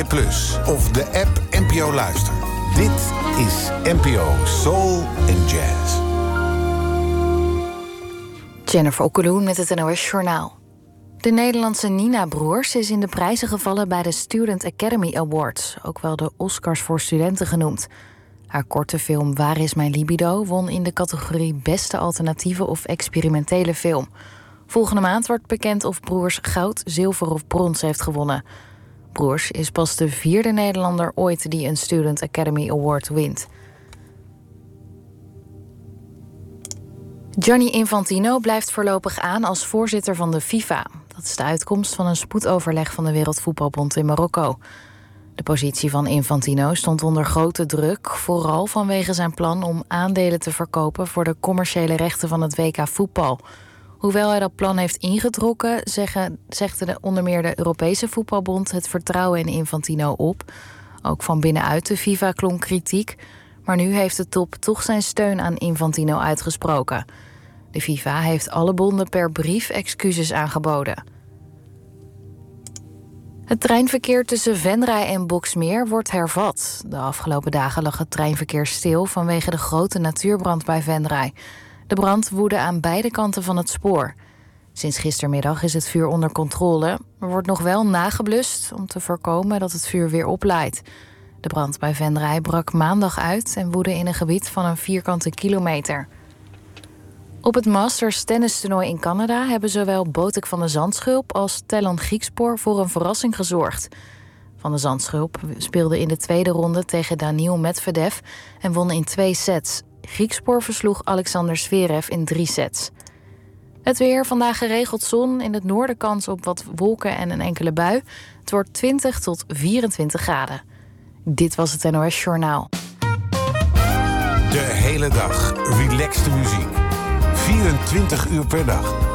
Plus of de app NPO Luister. Dit is NPO Soul and Jazz. Jennifer Okkeloen met het NOS Journaal. De Nederlandse Nina Broers is in de prijzen gevallen bij de Student Academy Awards, ook wel de Oscars voor studenten genoemd. Haar korte film Waar is mijn libido won in de categorie Beste alternatieve of experimentele film. Volgende maand wordt bekend of Broers goud, zilver of brons heeft gewonnen. Broers is pas de 4e Nederlander ooit die een Student Academy Award wint. Gianni Infantino blijft voorlopig aan als voorzitter van de FIFA. Dat is de uitkomst van een spoedoverleg van de Wereldvoetbalbond in Marokko. De positie van Infantino stond onder grote druk, vooral vanwege zijn plan om aandelen te verkopen voor de commerciële rechten van het WK voetbal. Hoewel hij dat plan heeft ingetrokken, zegt onder meer de Europese Voetbalbond het vertrouwen in Infantino op. Ook van binnenuit de FIFA klonk kritiek, maar nu heeft de top toch zijn steun aan Infantino uitgesproken. De FIFA heeft alle bonden per brief excuses aangeboden. Het treinverkeer tussen Venray en Boxmeer wordt hervat. De afgelopen dagen lag het treinverkeer stil vanwege de grote natuurbrand bij Venray. De brand woedde aan beide kanten van het spoor. Sinds gistermiddag is het vuur onder controle. Er wordt nog wel nageblust om te voorkomen dat het vuur weer oplaait. De brand bij Venray brak maandag uit en woedde in een gebied van een vierkante kilometer. Op het Masters tennistoernooi in Canada hebben zowel Botic van de Zandschulp als Tellon Griekspoor voor een verrassing gezorgd. Van de Zandschulp speelde in de tweede ronde tegen Daniil Medvedev en won in 2 sets. Griekspoor versloeg Alexander Zverev in 3 sets. Het weer, vandaag geregeld zon, in het noorden kans op wat wolken en een enkele bui. Het wordt 20 tot 24 graden. Dit was het NOS Journaal. De hele dag relaxte muziek. 24 uur per dag.